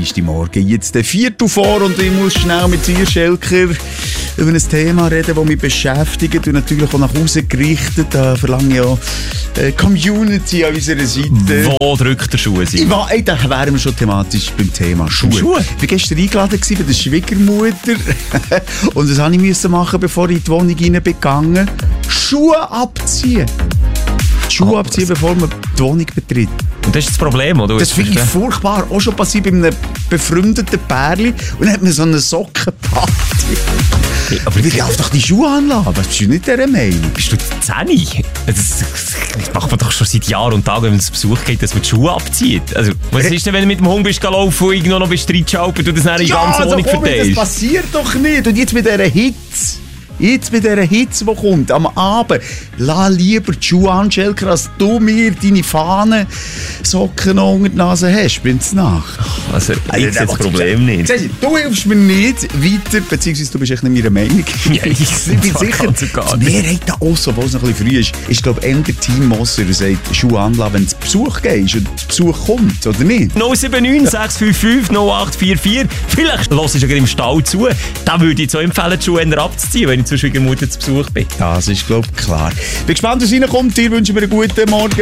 Dienstagmorgen. Jetzt der 4:00 vor und ich muss schnell mit dir, Schelker, über ein Thema reden, das mich beschäftigt und natürlich auch nach außen gerichtet. Da verlange ich auch Community an unserer Seite. Wo drückt der Schuh? Da wären wir schon thematisch beim Thema Schuhe. Ich war gestern eingeladen bei der Schwiegermutter und das musste ich machen, bevor ich in die Wohnung reingegangen bin. Schuhe abziehen. Schuhe abziehen, bevor man die Wohnung betritt. Und das ist das Problem, oder? Das finde ich furchtbar. Auch schon passiert bei einem befreundeten Pärchen und dann hat man so eine Sockenparty. Okay, aber ich darf doch die Schuhe anlassen. Was bist du nicht dieser Meinung? Bist du 10? Das macht man doch schon seit Jahren und Tagen, wenn man zu Besuch geht, dass man die Schuhe abzieht. Also, was ist denn, wenn du mit dem Hund bist laufen und irgendwo noch bist reinschaupen, du das dann in die ganze Wohnung verteilst? Das passiert doch nicht. Und jetzt mit dieser Hitze. Jetzt bei dieser Hitze, die kommt, am Abend, lass lieber die Schuhe an, Schelker, als du mir deine Fahnensocken unter die Nase hast, bin ich nach. Also, ich sehe das Problem nicht. Du hilfst mir nicht weiter, beziehungsweise du bist echt nicht meiner Meinung. Ja, ich bin sicher, die Mehrheit da aussen, obwohl es noch ein bisschen früh ist, glaube ich, eher Team Mosser, der sagt, Schuhe anlassen, wenn du zu Besuch gehst und zu Besuch kommt, oder nicht? 079 655 0844. Vielleicht hörst du sogar im Stall zu. Da würde ich so empfehlen, die Schuhe abzuziehen, wenn ich zur Schwiegermutter zu Besuch bin. Das ist, glaube ich, klar. Bin gespannt, was reinkommt. Dir wünschen wir einen guten Morgen.